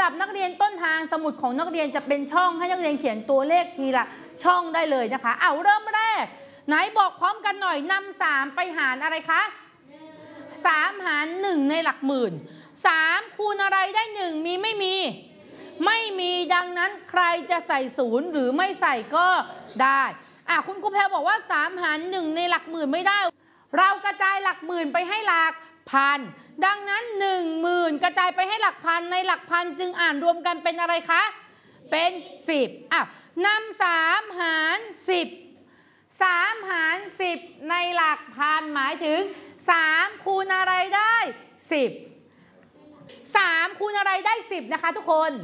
หรับนักเรียนต้นทางสมุดของนักเรียนจะเป็นช่องให้นักเรียนเขียนตัวเลขทีละช่องได้เลยนะคะเริ่มแรกไหนบอกพร้อมกันหน่อยนำ3ไปหารอะไรคะ3หาร1ในหลักหมื่น3คูณอะไรได้1มีไม่มีไม่มีดังนั้นใครจะใส่0หรือไม่ใส่ก็ได้คุณครูแพรบอกว่า3หาร1ในหลักหมื่นไม่ได้เรากระจายหลักหมื่นไปให้หลักพันดังนั้น10,000กระจายไปให้หลักพันในหลักพันจึงอ่านรวมกันเป็นอะไรคะเป็น10นำ3หาร10 3หาร10ในหลักพันหมายถึง3คูณอะไรได้10 3คูณอะไรได้10นะคะทุกคน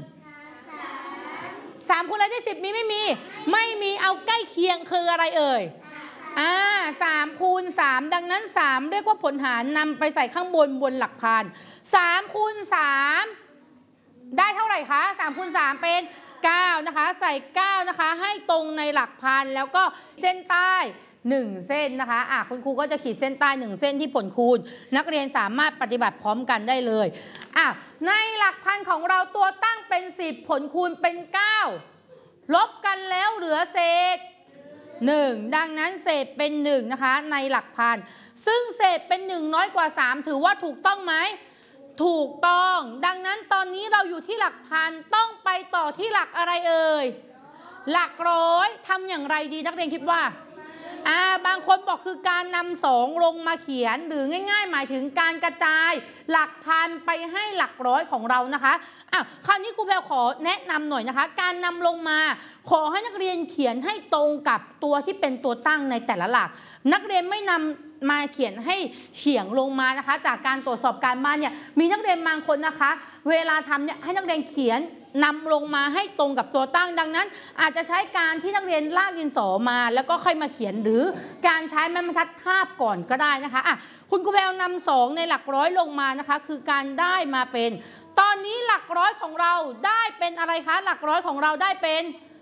3คูณอะไรได้10มีไม่มีเอาใกล้เคียงคืออะไรเอ่ย3คูณ3ดังนั้น3เรียกว่าผลหารนำไปใส่ข้างบนหลักพัน3คูณ3ได้เท่าไหร่คะ3คูณ3เป็น9นะคะใส่9นะคะให้ตรงในหลักพันแล้วก็เส้นใต้1เส้นนะคะคุณครูก็จะขีดเส้นใต้1เส้นที่ผลคูณนักเรียนสามารถปฏิบัติพร้อมกันได้เลยในหลักพันของเราตัวตั้งเป็น10ผลคูณเป็น9ลบกันแล้วเหลือเศษ1ดังนั้นเศษเป็น1นะคะในหลักพันซึ่งเศษเป็น1น้อยกว่า3ถือว่าถูกต้องไหมถูกต้องดังนั้นตอนนี้เราอยู่ที่หลักพันต้องไปต่อที่หลักอะไรเอ่ยหลักร้อยทำอย่างไรดีนักเรียนคิดว่าบางคนบอกคือการนำ2ลงมาเขียนหรือง่ายๆหมายถึงการกระจายหลักพันไปให้หลักร้อยของเรานะคะคราวนี้ครูแพรขอแนะนำหน่อยนะคะการนำลงมาขอให้นักเรียนเขียนให้ตรงกับตัวที่เป็นตัวตั้งในแต่ละหลักนักเรียนไม่นำมาเขียนให้เฉียงลงมานะคะจากการตรวจสอบการบ้านเนี่ยมีนักเรียนบางคนนะคะเวลาทำเนี่ยให้นักเรียนเขียนนำลงมาให้ตรงกับตัวตั้งดังนั้นอาจจะใช้การที่นักเรียนลากดินสอมาแล้วก็ค่อยมาเขียนหรือการใช้ไม้บรรทัดทาบก่อนก็ได้นะคะคุณครูแพรนำ2ในหลักร้อยลงมานะคะคือการได้มาเป็นตอนนี้หลักร้อยของเราได้เป็นอะไรคะหลักร้อยของเราได้เป็น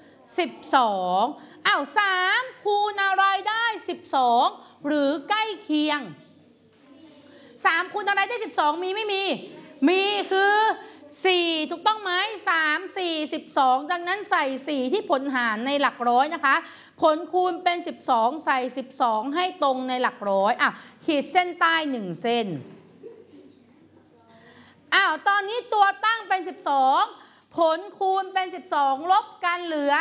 12 3คูณอะไรได้12หรือใกล้เคียง3คูณอะไรได้12มีไม่มีคือ4ถูกต้องไหม3 4 12ดังนั้นใส่4ที่ผลหารในหลักร้อยนะคะผลคูณเป็น12ใส่12ให้ตรงในหลักร้อยขีดเส้นใต้1เส้นตอนนี้ตัวตั้งเป็น12ผลคูณเป็น12ลบกันเหลือ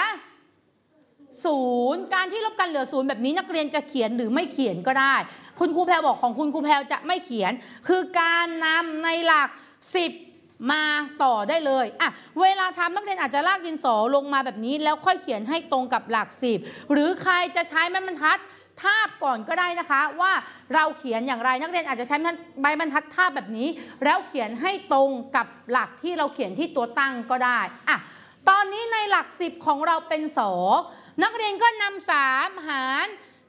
0การที่ลบกันเหลือ0แบบนี้นักเรียนจะเขียนหรือไม่เขียนก็ได้คุณครูแพรบอกของคุณครูแพรจะไม่เขียนคือการนำในหลัก10มาต่อได้เลยเวลาทำนักเรียนอาจจะลากดินสอลงมาแบบนี้แล้วค่อยเขียนให้ตรงกับหลัก10หรือใครจะใช้ไม้บรรทัดทาบก่อนก็ได้นะคะว่าเราเขียนอย่างไรนักเรียนอาจจะใช้ใบบรรทัดทาบแบบนี้แล้วเขียนให้ตรงกับหลักที่เราเขียนที่ตัวตั้งก็ได้ตอนนี้ในหลัก10ของเราเป็น2นักเรียนก็นำ3หาร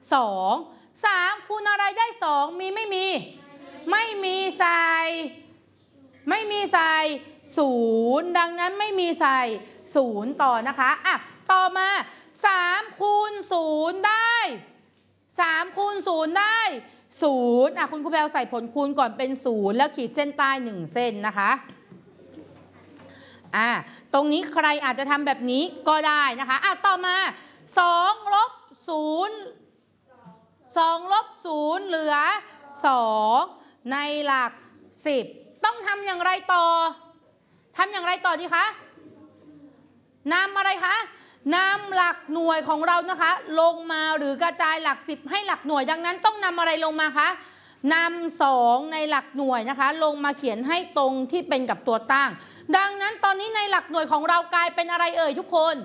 2คูณอะไรได้2มีไม่มีใส่0ดังนั้นไม่มีใส่0ต่อนะคะต่อมา3คูณ0ได้3คูณ0ได้0คุณครูแพรใส่ผลคูณก่อนเป็น0แล้วขีดเส้นใต้1เส้นนะคะตรงนี้ใครอาจจะทำแบบนี้ก็ได้นะคะต่อมา2ลบ0เหลือ2ในหลัก10ต้องทำอย่างไรต่อดีคะนำอะไรคะนำหลักหน่วยของเรานะคะลงมาหรือกระจายหลัก10ให้หลักหน่วยดังนั้นต้องนำอะไรลงมาคะนำ2ในหลักหน่วยนะคะลงมาเขียนให้ตรงที่เป็นกับตัวตั้งดังนั้นตอนนี้ในหลักหน่วยของเรากลายเป็นอะไรเอ่ยทุกคน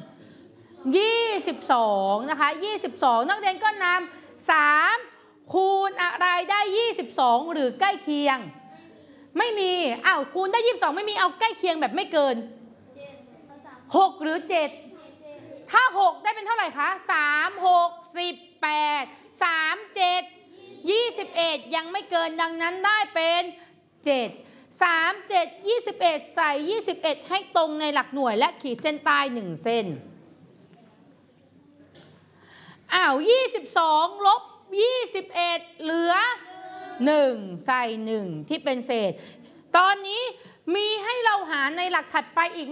22นะคะ22นักเรียนก็นำ3คูณอะไรได้22หรือใกล้เคียงไม่มีคูณได้22ไม่มีเอาใกล้เคียงแบบไม่เกิน6หรือ7ถ้า6ได้เป็นเท่าไหร่คะ3 6 18 3 7 21ยังไม่เกินดังนั้นได้เป็น7 3 7 21ใส่21ให้ตรงในหลักหน่วยและขีดเส้นใต้1เส้น22ลบ21เหลือ1ใส่1ที่เป็นเศษตอนนี้มีให้เราหาในหลักถัดไปอีก